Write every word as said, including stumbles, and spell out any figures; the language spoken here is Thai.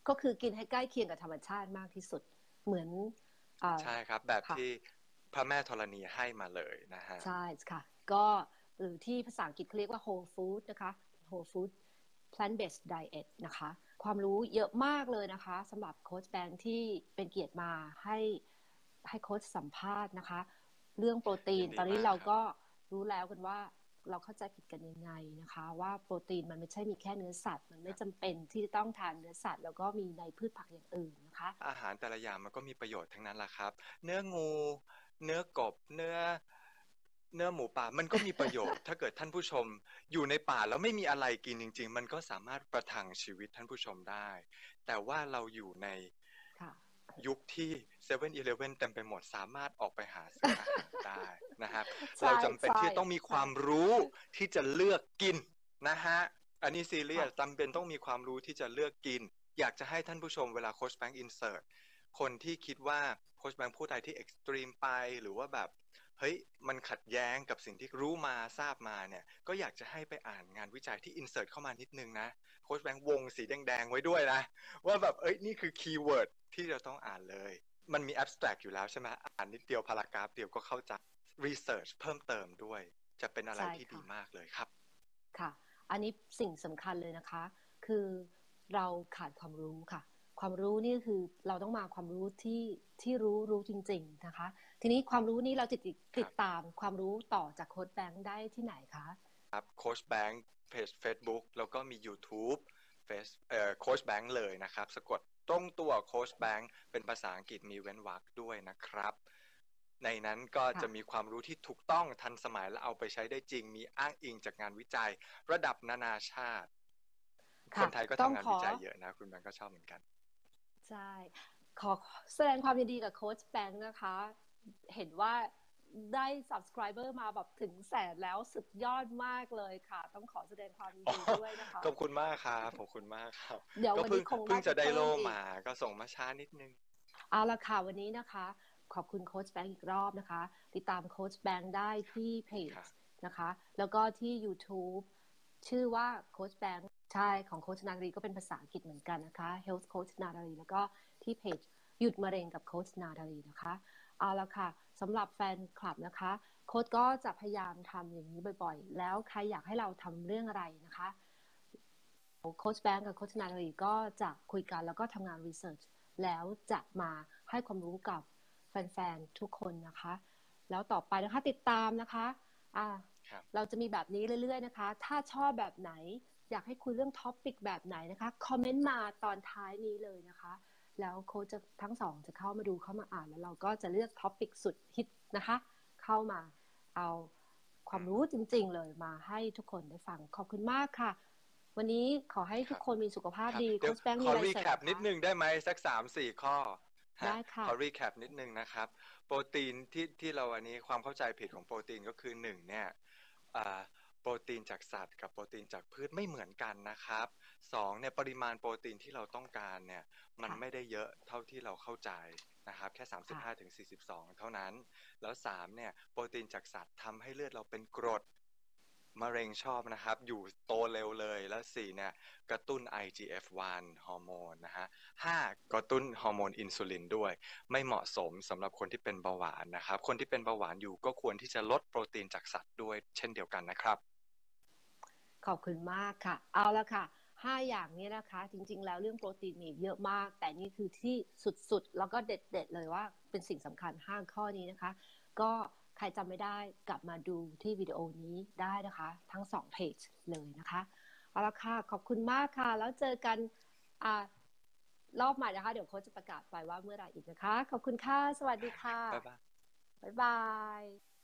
ก็คือกินให้ใกล้เคียงกับธรรมชาติมากที่สุดเหมือนใช่ครับแบบค่ะที่พระแม่ธรณีให้มาเลยนะฮะใช่ค่ะก็หรือที่ภาษาอังกฤษเขาเรียกว่า whole food นะคะ whole food plant based diet นะคะความรู้เยอะมากเลยนะคะสำหรับโค้ชแบงค์ที่เป็นเกียรติมาให้ให้โค้ชสัมภาษณ์นะคะเรื่องโปรตียินดีนตอนนี้มากครับเราก็รู้แล้วกันว่าเราเข้าใจผิดกันยังไงนะคะว่าโปรตีนมันไม่ใช่มีแค่เนื้อสัตว์มันคไม่รับจำเป็นที่จะต้องทานเนื้อสัตว์แล้วก็มีในพืชผักอย่างอื่นนะคะอาหารแต่ละอย่างมันก็มีประโยชน์ทั้งนั้นแหละครับเนื้องูเนื้อกบเนื้อเนื้อหมูป่ามันก็มีประโยชน์ถ้าเกิดท่านผู้ชมอยู่ในป่าแล้วไม่มีอะไรกินจริงๆมันก็สามารถประทังชีวิตท่านผู้ชมได้แต่ว่าเราอยู่ในค่ะยุคที่เซเว่นอีเลฟเว่นเต็มไปหมดสามารถออกไปหาซื้ออาหารได้นะครับเราใช่จำเป็นใช่ที่จะต้องมีคใช่วามรู้ที่จะเลือกกินนะฮะอันนี้ซีเรียค่ะสจำเป็นต้องมีความรู้ที่จะเลือกกินอยากจะให้ท่านผู้ชมเวลาโค้ชแบงค์อินเสิร์ตคนที่คิดว่าโค้ชแบงค์พูดอะไรที่เอ็กซ์ตรีมไปหรือว่าแบบเฮ้ยมันขัดแย้งกับสิ่งที่รู้มาทราบมาเนี่ยก็อยากจะให้ไปอ่านงานวิจัยที่อินเสิร์ตเข้ามานิดนึงนะโค้ชแบงค์วงสีแดงๆไว้ด้วยนะว่าแบบเอ้ยนี่คือคีย์เวิร์ดที่เราต้องอ่านเลยมันมี abstract อยู่แล้วใช่ไหมอ่านนิดเดียวพารากราฟเดียวก็เข้าใจ research เพิ่มเติมด้วยจะเป็นอะไรใช่ที่ดีค่ะมากเลยครับค่ะอันนี้สิ่งสำคัญเลยนะคะคือเราขาดความรู้ค่ะความรู้นี่คือเราต้องมาความรู้ที่ที่รู้รู้จริงๆนะคะทีนี้ความรู้นี้เราติดติดครับตามความรู้ต่อจากโค้ชแบงค์ได้ที่ไหนคะครับโค้ชแบงค์เพจ Facebook แล้วก็มี YouTube เฟซเอ่อโค้ชแบงค์เลยนะครับสะกดตรงตัวโค้ชแบงค์เป็นภาษาอังกฤษมีเว้นวรรคด้วยนะครับในนั้นก็จะมีค่ะความรู้ที่ถูกต้องทันสมัยและเอาไปใช้ได้จริงมีอ้างอิงจากงานวิจัยระดับนานาชาติคค่ะนไทยก็ต้องขอทำงานวิจัยเยอะนะคุณแบงค์ก็ชอบเหมือนกันใช่ขอแสดงความยินดีกับโค้ชแบงค์นะคะเห็นว่าได้ subscriber มาแบบถึงแสนแล้วสุดยอดมากเลยค่ะต้องขอแสดงความยินอ๋อดีด้วยนะคะขอบคุณมากครับขอบคุณมากครับเดี๋ยวก็เพิ่งวันนี้คงเพิ่ได้ไปงจะได้โล่เพิ่มอีกมาก็ส่งมาช้านิดนึงเอาละค่ะวันนี้นะคะขอบคุณโค้ชแบงค์อีกรอบนะคะติดตามโค้ชแบงค์ได้ที่เพจครับนะคะแล้วก็ที่ YouTube ชื่อว่าโค้ชแบงค์ใช่ของโค้ชนารีก็เป็นภาษาอังกฤษเหมือนกันนะคะ Health Coach นารีแล้วก็ที่เพจหยุดมะเร็งกับโค้ชนารีนะคะเอาละค่ะสำหรับแฟนคลับนะคะโค้ชก็จะพยายามทำอย่างนี้บ่อยๆแล้วใครอยากให้เราทำเรื่องอะไรนะคะโค้ชแบงค์กับโค้ชนารีก็จะคุยกันแล้วก็ทำงานรีเสิร์ช แล้วจะมาให้ความรู้กับแฟนๆทุกคนนะคะแล้วต่อไปนะคะติดตามนะคะอ่าครับเราจะมีแบบนี้เรื่อยๆนะคะถ้าชอบแบบไหนอยากให้คุยเรื่องท็อปิกแบบไหนนะคะคอมเมนต์มาตอนท้ายนี้เลยนะคะแล้วโค้ชจะทั้งสองจะเข้ามาดูเข้ามาอ่านแล้วเราก็จะเลือกท็อปิกสุดฮิตนะคะเข้ามาเอาความรู้จริงๆเลยมาให้ทุกคนได้ฟังขอบคุณมากค่ะวันนี้ขอให้ครับทุกคนมีสุขภาพครับดีเดี๋ยวโค้ชแบงค์ขอมีอะไรรีแคปนิดเสริมคะนึงได้ไหมสักสามสี่ข้อฮะได้ค่ะขอรีแคปนิดนึงนะครับโปรตีนที่ที่เราอันนี้ความเข้าใจผิดของโปรตีนก็คือหนึ่งเนี่ยอ่าโปรตีนจากสัตว์กับโปรตีนจากพืชไม่เหมือนกันนะครับสองเนี่ยปริมาณโปรตีนที่เราต้องการเนี่ยมันค่ะไม่ได้เยอะเท่าที่เราเข้าใจนะครับแค่ค่ะสามสิบห้าถึงสี่สิบสองเท่านั้นแล้วสามเนี่ยโปรตีนจากสัตว์ทำให้เลือดเราเป็นกรด มะเร็งชอบนะครับอยู่โตเร็วเลยแล้วสี่เนี่ยกระตุ้น ไอ จี เอฟ วัน ฮอร์โมนนะฮะห้ากระตุ้นฮอร์โมนอินซูลินด้วยไม่เหมาะสมสำหรับคนที่เป็นเบาหวานนะครับคนที่เป็นเบาหวานอยู่ก็ควรที่จะลดโปรตีนจากสัตว์ด้วยเช่นเดียวกันนะครับขอบคุณมากค่ะเอาละค่ะห้าอย่างนี้นะคะจริงๆแล้วเรื่องโปรตีนมีเยอะมากแต่นี่คือที่สุดๆแล้วก็เด็ดๆเลยว่าเป็นสิ่งสำคัญห้าข้อนี้นะคะก็ใครจำไม่ได้กลับมาดูที่วิดีโอนี้ได้นะคะทั้งสองเพจเลยนะคะเอาละค่ะขอบคุณมากค่ะแล้วเจอกันอ่ารอบใหม่นะคะเดี๋ยวโค้ชจะประกาศไปว่าเมื่อไหร่อีกนะคะขอบคุณค่ะสวัสดีได้ครัค่ะบบ๊ายบายบ๊ายบาย